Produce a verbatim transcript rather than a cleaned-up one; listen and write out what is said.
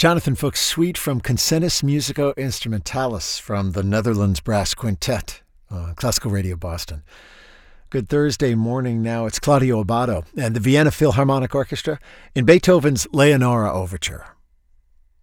Jonathan Fuchs' suite from Concertus Musico Instrumentalis from the Netherlands Brass Quintet, uh, Classical Radio Boston. Good Thursday morning now. It's Claudio Abbado and the Vienna Philharmonic Orchestra in Beethoven's Leonora Overture.